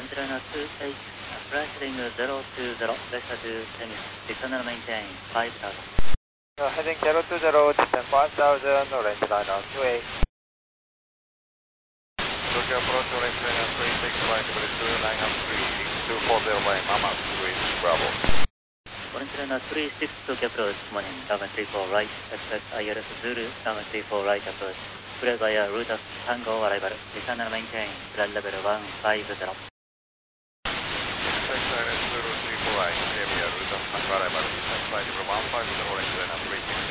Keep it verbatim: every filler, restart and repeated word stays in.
Orange Liner two eight, approaching zero two zero, rest to ten, signal maintain five thousand. Uh, heading zero two zero, descend five thousand, Orange Liner two eight. Tokyo approach Orange Liner three six, right bridge two nine up three six two four zero by Mama three Bravo. Orange Liner three six, Tokyo approach, morning, seven three four right, expect I L S Zulu, seven three four right approach. Flight via route of Tango arrival, signal maintain, flight level one five zero. Expect I L S Zulu three four right, area route of Tango arrival, flight level one five zero, Orange Liner three six.